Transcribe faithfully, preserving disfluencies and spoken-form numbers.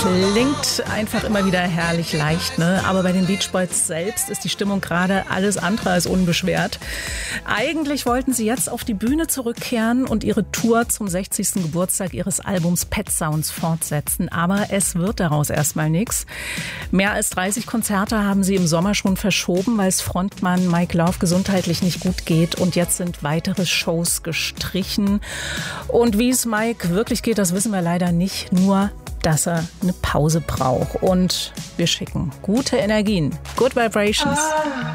Klingt einfach immer wieder herrlich leicht, ne? Aber bei den Beach Boys selbst ist die Stimmung gerade alles andere als unbeschwert. Eigentlich wollten sie jetzt auf die Bühne zurückkehren und ihre Tour zum sechzigsten Geburtstag ihres Albums Pet Sounds fortsetzen. Aber es wird daraus erstmal nichts. Mehr als dreißig Konzerte haben sie im Sommer schon verschoben, weil es Frontmann Mike Love gesundheitlich nicht gut geht. Und jetzt sind weitere Shows gestrichen. Und wie es Mike wirklich geht, das wissen wir leider nicht. Nur dass er eine Pause braucht. Und wir schicken gute Energien. Good Vibrations.